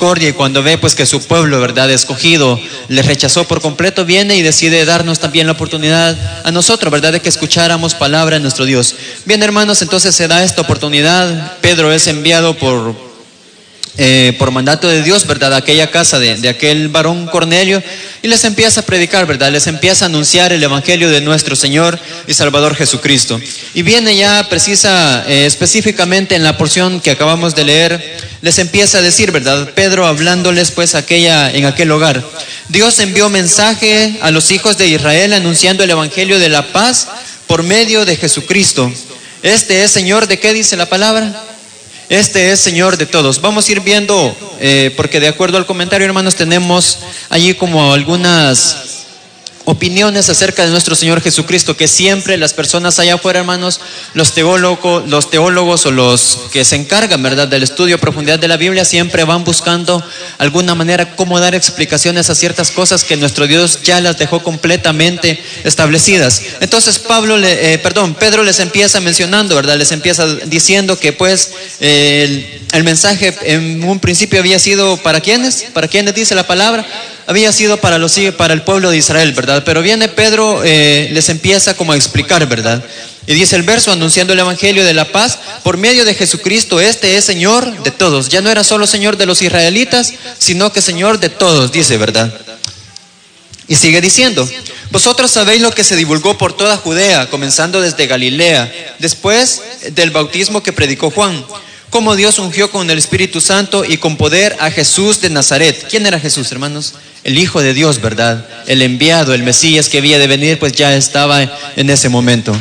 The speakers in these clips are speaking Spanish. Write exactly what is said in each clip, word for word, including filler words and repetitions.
misericordia, y cuando ve pues que su pueblo, ¿verdad?, escogido, le rechazó por completo, viene y decide darnos también la oportunidad a nosotros, ¿verdad?, de que escucháramos palabra de nuestro Dios. Bien, hermanos, entonces se da esta oportunidad. Pedro es enviado por Eh, por mandato de Dios, ¿verdad?, a aquella casa de, de aquel varón Cornelio, y les empieza a predicar, ¿verdad?, les empieza a anunciar el evangelio de nuestro Señor y Salvador Jesucristo. Y viene ya precisa, eh, específicamente en la porción que acabamos de leer, les empieza a decir, ¿verdad?, Pedro hablándoles pues aquella, en aquel hogar: Dios envió mensaje a los hijos de Israel anunciando el evangelio de la paz por medio de Jesucristo. Este es Señor, ¿de qué dice la palabra? Este es Señor de todos. Vamos a ir viendo, eh, porque de acuerdo al comentario, hermanos, tenemos allí como algunas opiniones acerca de nuestro Señor Jesucristo, que siempre las personas allá afuera, hermanos, los teólogos, los teólogos o los que se encargan, ¿verdad?, del estudio a profundidad de la Biblia, siempre van buscando alguna manera cómo dar explicaciones a ciertas cosas que nuestro Dios ya las dejó completamente establecidas. Entonces Pablo, le, eh, perdón, Pedro les empieza mencionando, ¿verdad?, les empieza diciendo que pues eh, el, el mensaje en un principio había sido ¿para quiénes? ¿Para quiénes dice la palabra? Había sido para los para el pueblo de Israel, ¿verdad? Pero viene Pedro, eh, les empieza como a explicar, ¿verdad? Y dice el verso: anunciando el evangelio de la paz por medio de Jesucristo. Este es Señor de todos. Ya no era solo Señor de los israelitas, sino que Señor de todos, dice, ¿verdad? Y sigue diciendo: vosotros sabéis lo que se divulgó por toda Judea, comenzando desde Galilea, después del bautismo que predicó Juan, cómo Dios ungió con el Espíritu Santo y con poder a Jesús de Nazaret. ¿Quién era Jesús, hermanos? El Hijo de Dios, ¿verdad? El enviado, el Mesías que había de venir, pues ya estaba en ese momento.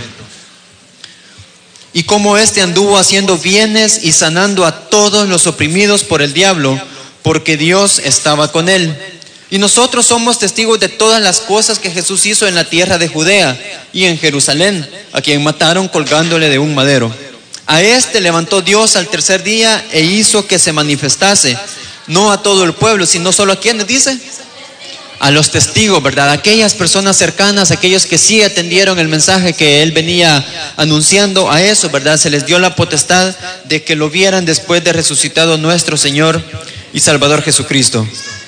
Y cómo éste anduvo haciendo bienes y sanando a todos los oprimidos por el diablo, porque Dios estaba con él. Y nosotros somos testigos de todas las cosas que Jesús hizo en la tierra de Judea y en Jerusalén, a quien mataron colgándole de un madero. A este levantó Dios al tercer día e hizo que se manifestase, no a todo el pueblo, sino solo a quienes, dice, a los testigos, ¿verdad? Aquellas personas cercanas, aquellos que sí atendieron el mensaje que él venía anunciando, a eso, ¿verdad? Se les dio la potestad de que lo vieran después de resucitado nuestro Señor y Salvador Jesucristo.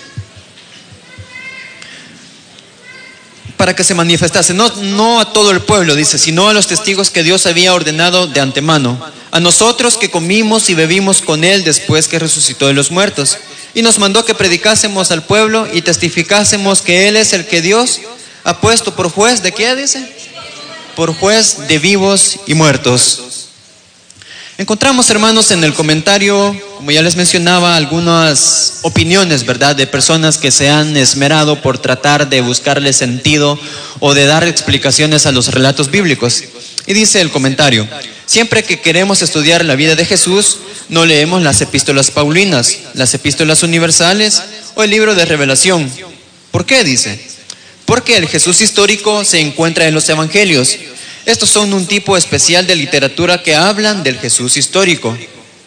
Para que se manifestase, no, no a todo el pueblo, dice, sino a los testigos que Dios había ordenado de antemano, a nosotros que comimos y bebimos con él después que resucitó de los muertos, y nos mandó que predicásemos al pueblo y testificásemos que él es el que Dios ha puesto por juez, ¿de qué dice? Por juez de vivos y muertos. Encontramos, hermanos, en el comentario, como ya les mencionaba, algunas opiniones, ¿verdad?, de personas que se han esmerado por tratar de buscarle sentido o de dar explicaciones a los relatos bíblicos. Y dice el comentario: siempre que queremos estudiar la vida de Jesús, no leemos las epístolas paulinas, las epístolas universales o el libro de Revelación. ¿Por qué? Dice, porque el Jesús histórico se encuentra en los evangelios. Estos son un tipo especial de literatura que hablan del Jesús histórico.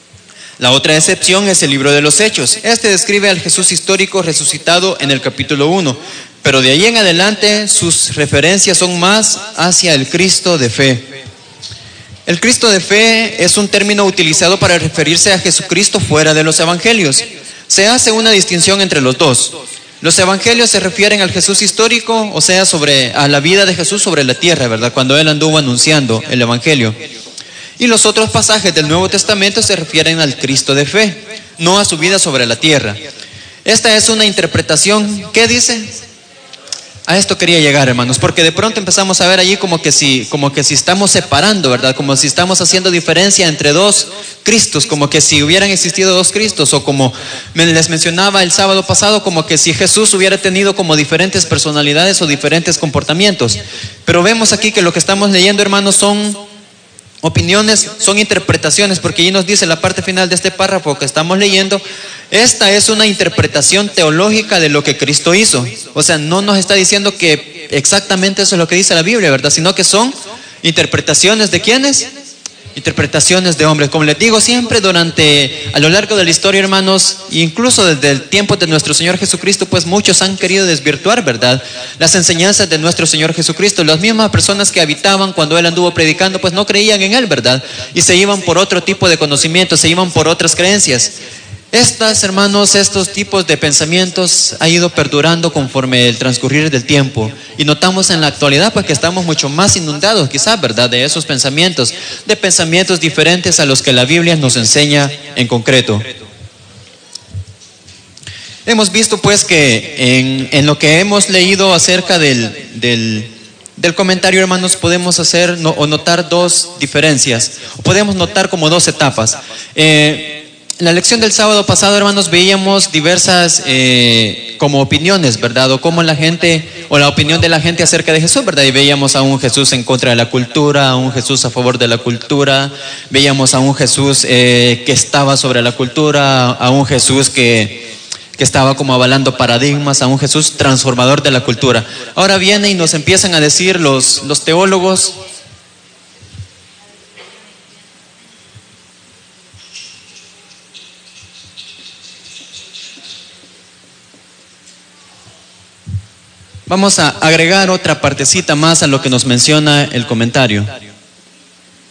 La otra excepción es el libro de los Hechos. Este describe al Jesús histórico resucitado en el capítulo uno, pero de ahí en adelante sus referencias son más hacia el Cristo de fe. El Cristo de fe es un término utilizado para referirse a Jesucristo fuera de los evangelios. Se hace una distinción entre los dos. Los evangelios se refieren al Jesús histórico, o sea, sobre, a la vida de Jesús sobre la tierra, ¿verdad?, cuando él anduvo anunciando el evangelio. Y los otros pasajes del Nuevo Testamento se refieren al Cristo de fe, no a su vida sobre la tierra. Esta es una interpretación, ¿qué dice? A esto quería llegar, hermanos, porque de pronto empezamos a ver allí como que si, como que si estamos separando, ¿verdad? Como si estamos haciendo diferencia entre dos Cristos, como que si hubieran existido dos Cristos, o como les mencionaba el sábado pasado, como que si Jesús hubiera tenido como diferentes personalidades o diferentes comportamientos. Pero vemos aquí que lo que estamos leyendo, hermanos, son opiniones, son interpretaciones, porque allí nos dice la parte final de este párrafo que estamos leyendo: esta es una interpretación teológica de lo que Cristo hizo. O sea, no nos está diciendo que exactamente eso es lo que dice la Biblia, ¿verdad?, sino que son interpretaciones de ¿quiénes? Interpretaciones de hombres. Como les digo siempre, durante, a lo largo de la historia, hermanos, incluso desde el tiempo de nuestro Señor Jesucristo, pues muchos han querido desvirtuar, ¿verdad?, las enseñanzas de nuestro Señor Jesucristo. Las mismas personas que habitaban cuando Él anduvo predicando, pues no creían en Él, ¿verdad?, y se iban por otro tipo de conocimiento, se iban por otras creencias. Estas, hermanos, estos tipos de pensamientos han ido perdurando conforme el transcurrir del tiempo. Y notamos en la actualidad pues que estamos mucho más inundados, quizás, ¿verdad?, de esos pensamientos, de pensamientos diferentes a los que la Biblia nos enseña en concreto. Hemos visto pues que en, en lo que hemos leído acerca del, del, del comentario, hermanos, podemos hacer no, o notar dos diferencias, o podemos notar como dos etapas. Eh, En la lección del sábado pasado, hermanos, veíamos diversas eh, como opiniones, ¿verdad? O cómo la gente, o la opinión de la gente acerca de Jesús, ¿verdad? Y veíamos a un Jesús en contra de la cultura, a un Jesús a favor de la cultura, veíamos a un Jesús eh, que estaba sobre la cultura, a un Jesús que, que estaba como avalando paradigmas, a un Jesús transformador de la cultura. Ahora viene y nos empiezan a decir los, los teólogos, vamos a agregar otra partecita más a lo que nos menciona el comentario.